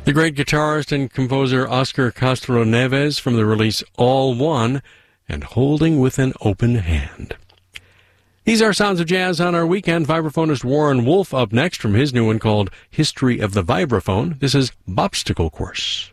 The great guitarist and composer Oscar Castro Neves from the release All One and Holding with an Open Hand. These are Sounds of Jazz on our weekend. Vibraphonist Warren Wolf up next from his new one called History of the Vibraphone. This is Bopsicle Course.